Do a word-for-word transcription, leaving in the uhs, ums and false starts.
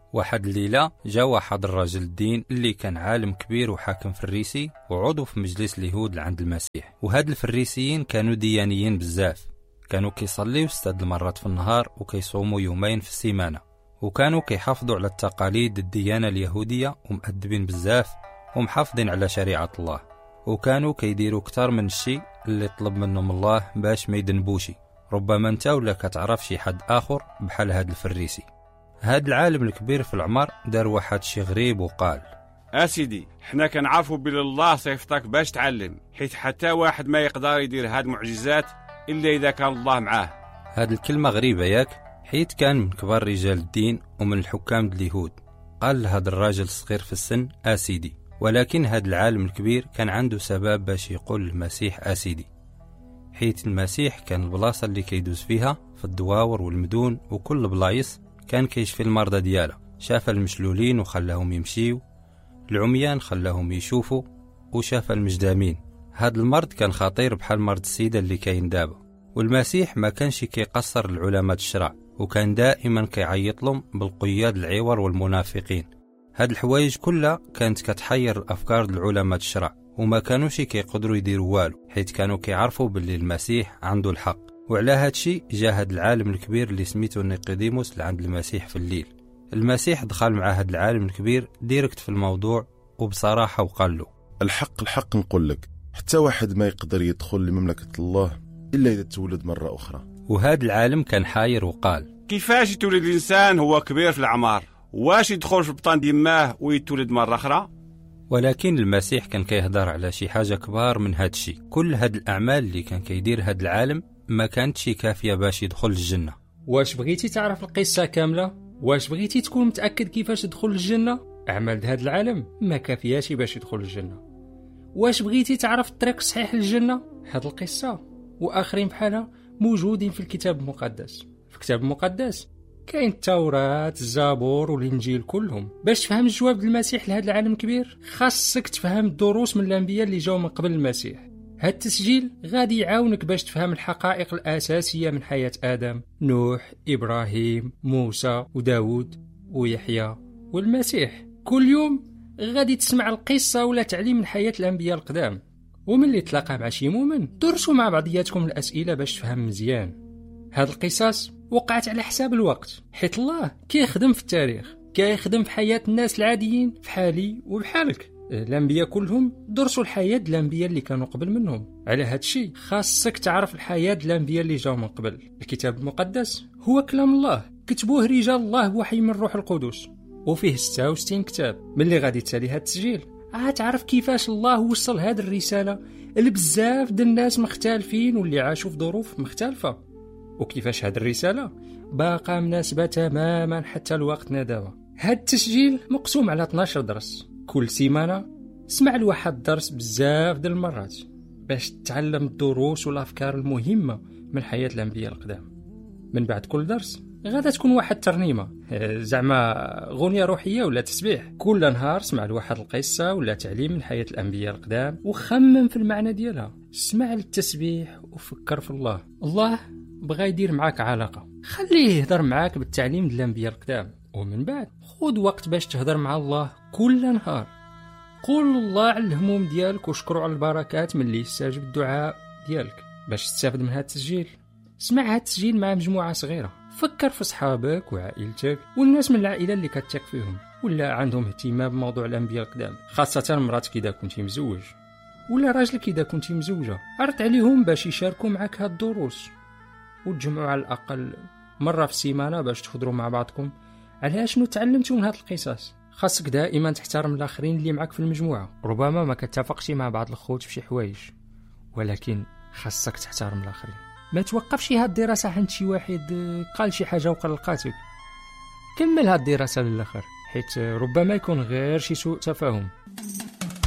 واحد الليلة جا واحد الرجل الدين اللي كان عالم كبير وحاكم فريسي وعضو في مجلس اليهود لعند المسيح. وهاد الفريسيين كانوا ديانيين بزاف، كانوا كيصليو ستة المرات في النهار وكيصوموا يومين في السيمانة، وكانوا كيحافظوا على التقاليد الديانة اليهودية ومؤدبين بزاف ومحافظين على شريعة الله، وكانوا كيديروا كتر من الشيء اللي طلب منهم الله باش ما يدنبوشي. ربما انت ولا كتعرف شي حد آخر بحال هاد الفريسي. هاد العالم الكبير في العمر دار واحد شي غريب وقال: اسيدي حنا كنعرفوا بلي الله صيفطك باش تعلم، حيت حتى واحد ما يقدر يدير هاد المعجزات الا اذا كان الله معاه. هاد الكلمة غريبة ياك، حيت كان من كبار رجال الدين ومن الحكام اليهود. قال لهاد الراجل الصغير في السن اسيدي، ولكن هاد العالم الكبير كان عنده سبب باش يقول المسيح اسيدي، حيت المسيح كان البلاصة اللي كيدوز فيها في الدواور والمدون وكل بلايص كان كيشفي المرضى ديالها. شاف المشلولين وخلاهم يمشيو، العميان خلاهم يشوفوا، وشاف المجدامين. هاد المرض كان خطير بحال مرض السيدة اللي كاين دابا، والمسيح ما كانش كيقصر العلماء الشرع، وكان دائما كيعيط لهم بالقياد العور والمنافقين. هاد الحوايج كلها كانت كتحير الافكار العلماء الشرع، وما كانوش كيقدروا يديروا والو، حيت كانوا كيعرفوا باللي المسيح عنده الحق. وعلى هادشي جا هاد العالم الكبير اللي سميتو نيقوديموس لعند المسيح في الليل. المسيح دخل مع هاد العالم الكبير ديركت في الموضوع وبصراحة وقال له: الحق الحق نقول لك، حتى واحد ما يقدر يدخل لمملكة الله إلا إذا تولد مرة أخرى. وهاد العالم كان حاير وقال: كيفاش يتولد الإنسان هو كبير في الأعمار، واش يدخل في البطن ديماه ويتولد مرة أخرى؟ ولكن المسيح كان كيهضر على شي حاجة كبار من هادشي. كل هاد الأعمال اللي كان كيدير هاد العالم ما كانتش كافية باش يدخل الجنة. واش بغيتي تعرف القصة كاملة؟ واش بغيتي تكون متأكد كيفاش تدخل الجنة؟ أعمال هاد العالم ما كافياش باش يدخل الجنة. واش بغيتي تعرف الطريق الصحيح للجنة؟ هاد القصة وآخرين بحالها موجودين في الكتاب المقدس. في الكتاب المقدس كاين التوراة، الزبور والإنجيل كلهم. باش تفهم الجواب المسيح لهذا العالم الكبير خاصك تفهم الدروس من الأنبياء اللي جاو من قبل المسيح. هاد التسجيل غادي يعاونك باش تفهم الحقائق الأساسية من حياة آدم، نوح، إبراهيم، موسى وداود ويحيى والمسيح. كل يوم غادي تسمع القصة ولا تعليم من حياة الأنبياء القدام. ومن اللي تلاقى مع شي مؤمن درسوا مع بعضياتكم الأسئلة باش تفهم مزيان. هاد القصص وقعت على حساب الوقت، حيت الله كيخدم في التاريخ، كيخدم في حياة الناس العاديين بحالي وبحالك. الأنبياء كلهم درسوا الحياة الأنبياء اللي كانوا قبل منهم. على هاد الشيء خاصك تعرف الحياة الأنبياء اللي جاوا من قبل. الكتاب المقدس هو كلام الله، كتبوه رجال الله بوحي من روح القدس، وفيه ستة وستين كتاب. من اللي غادي تسالي هاد التسجيل غتعرف كيفاش الله وصل هاد الرسالة لبزاف د الناس مختلفين واللي عاشوا في ظروف مختلفة، وكيفاش هاد الرسالة باقا مناسبة تماما حتى لوقتنا دابا. هاد التسجيل مقسوم على اثنا عشر درس، كل سيمانة اسمع لواحد درس بزاف د المرات باش تتعلم الدروس والأفكار المهمة من حياة الأنبياء القدام. من بعد كل درس غادا تكون واحد ترنيمة، زعما غنية روحية ولا تسبيح. كل نهار اسمع لواحد القصة ولا تعليم من حياة الأنبياء القدام وخمم في المعنى ديالها. اسمع للتسبيح وفكر في الله. الله بغا يدير معاك علاقة، خليه يهضر معاك بالتعليم ديال الأنبياء القدام. ومن بعد خود وقت باش تهضر مع الله كل نهار. قول الله على الهموم ديالك وشكروا على البركات من اللي يستجب الدعاء ديالك. باش تستافد من هذا التسجيل اسمع هذا التسجيل مع مجموعة صغيرة. فكر في صحابك وعائلتك والناس من العائلة اللي كتثق فيهم ولا عندهم اهتمام بموضوع الأنبياء القدام، خاصة مراتك إذا كنتي مزوج ولا راجلك إذا كنتي مزوجة. عرض عليهم باش يشاركوا معك هاد الدروس، وتجمعوا على الأقل مرة في السيمانة باش تخضروا مع بعضكم على شنو تعلمتوا من هاد القصص. خاصك دائما تحترم الآخرين اللي معك في المجموعة. ربما ما كتفقش مع بعض الخوت في شي حوايج، ولكن خاصك تحترم الآخرين. ما توقفش هاد الدراسة عند شي واحد قال شي حاجة وقلقاتك. كمل هاد الدراسة للآخر، حيت ربما يكون غير شي سوء تفاهم.